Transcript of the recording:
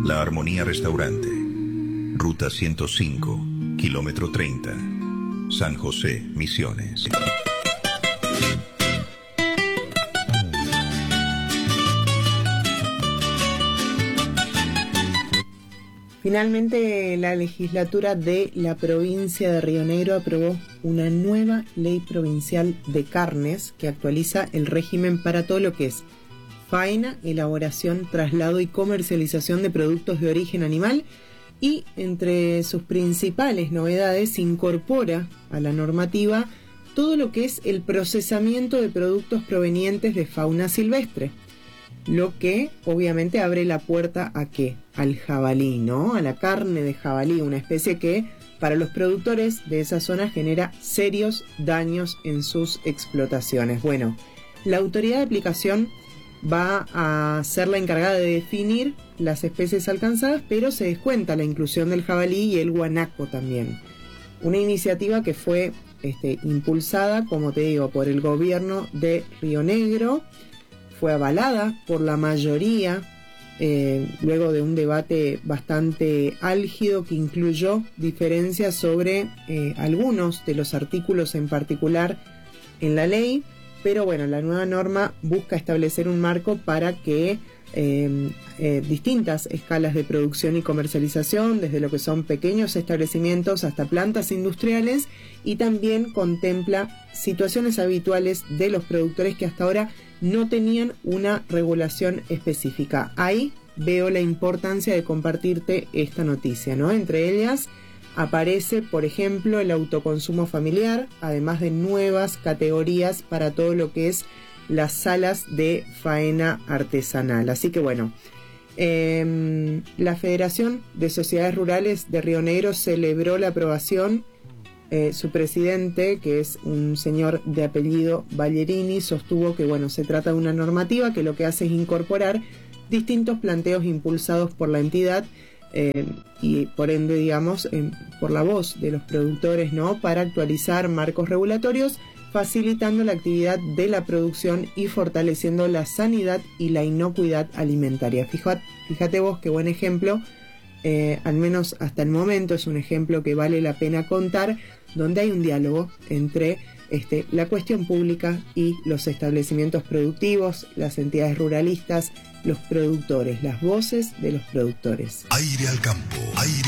La Armonía Restaurante. Ruta 105, kilómetro 30. San José, Misiones. Finalmente, la legislatura de la provincia de Río Negro aprobó una nueva ley provincial de carnes que actualiza el régimen para todo lo que es faena, elaboración, traslado y comercialización de productos de origen animal, y entre sus principales novedades incorpora a la normativa todo lo que es el procesamiento de productos provenientes de fauna silvestre, lo que obviamente abre la puerta ¿a qué? Al jabalí, ¿no? A la carne de jabalí, una especie que para los productores de esa zona genera serios daños en sus explotaciones. Bueno, la autoridad de aplicación va a ser la encargada de definir las especies alcanzadas, pero se descuenta la inclusión del jabalí y el guanaco también. Una iniciativa que fue impulsada, como te digo, por el gobierno de Río Negro, fue avalada por la mayoría, luego de un debate bastante álgido que incluyó diferencias sobre algunos de los artículos en particular en la ley. Pero bueno, la nueva norma busca establecer un marco para que distintas escalas de producción y comercialización, desde lo que son pequeños establecimientos hasta plantas industriales, y también contempla situaciones habituales de los productores que hasta ahora no tenían una regulación específica. Ahí veo la importancia de compartirte esta noticia, ¿no? Entre ellas aparece, por ejemplo, el autoconsumo familiar, además de nuevas categorías para todo lo que es las salas de faena artesanal. Así que bueno, la Federación de Sociedades Rurales de Río Negro celebró la aprobación. Su presidente, que es un señor de apellido Ballerini, sostuvo que bueno, se trata de una normativa que lo que hace es incorporar distintos planteos impulsados por la entidad, y por ende, digamos, por la voz de los productores, ¿no?, para actualizar marcos regulatorios, facilitando la actividad de la producción y fortaleciendo la sanidad y la inocuidad alimentaria. Fíjate vos qué buen ejemplo, al menos hasta el momento es un ejemplo que vale la pena contar, donde hay un diálogo entre la cuestión pública y los establecimientos productivos, las entidades ruralistas, los productores, las voces de los productores. Aire al campo, aire